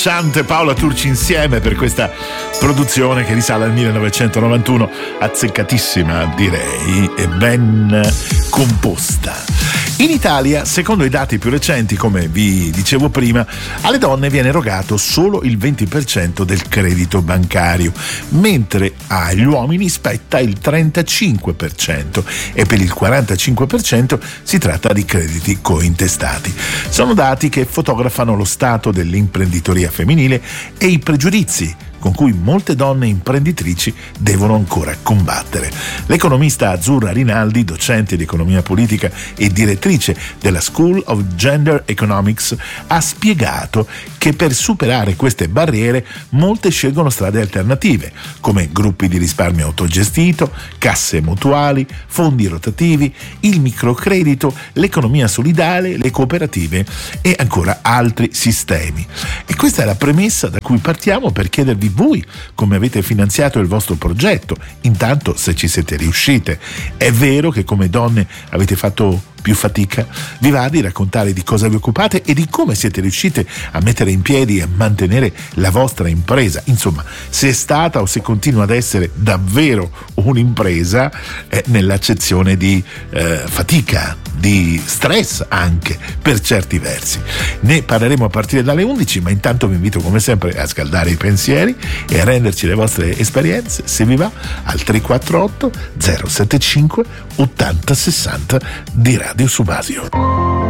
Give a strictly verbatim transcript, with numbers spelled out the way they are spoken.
Chant e Paola Turci insieme per questa produzione che risale al millenovecentonovantuno, azzeccatissima direi e ben composta. In Italia, secondo i dati più recenti, come vi dicevo prima, alle donne viene erogato solo il venti per cento del credito bancario, mentre agli uomini spetta il trentacinque per cento e per il quarantacinque per cento si tratta di crediti cointestati. Sono dati che fotografano lo stato dell'imprenditoria femminile e i pregiudizi con cui molte donne imprenditrici devono ancora combattere. L'economista Azzurra Rinaldi, docente di economia politica e direttrice della School of Gender Economics, ha spiegato che per superare queste barriere molte scelgono strade alternative, come gruppi di risparmio autogestito, casse mutuali, fondi rotativi, il microcredito, l'economia solidale, le cooperative e ancora altri sistemi. E questa è la premessa da cui partiamo per chiedervi voi come avete finanziato il vostro progetto, intanto se ci siete riuscite. È vero che come donne avete fatto più fatica? Vi va di raccontare di cosa vi occupate e di come siete riuscite a mettere in piedi e a mantenere la vostra impresa? Insomma, se è stata o se continua ad essere davvero un'impresa eh, nell'accezione di eh, fatica, di stress anche per certi versi. Ne parleremo a partire dalle undici, ma intanto vi invito come sempre a scaldare i pensieri e a renderci le vostre esperienze, se vi va, al tre quattro otto zero sette cinque ottanta sessanta di Radio Subasio.